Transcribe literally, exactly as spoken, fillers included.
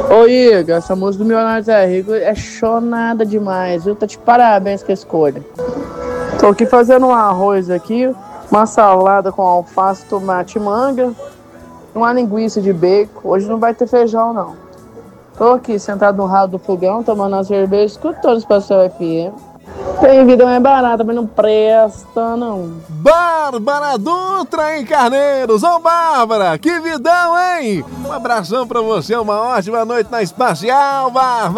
Ô Igor, essa música do Milionários é Rico é chonada demais, viu? Tá de parabéns com a escolha. Tô aqui fazendo um arroz aqui, uma salada com alface, tomate e manga, uma linguiça de bacon. Hoje não vai ter feijão, não. Tô aqui sentado no ralo do fogão, tomando uma cerveja, escutando os Pastel F M. Tem vida mais barata, mas não presta, não. Bárbara Dutra em Carneiros. Ô, Bárbara, que vidão, hein? Um abração pra você, uma ótima noite na Espacial, Bárbara.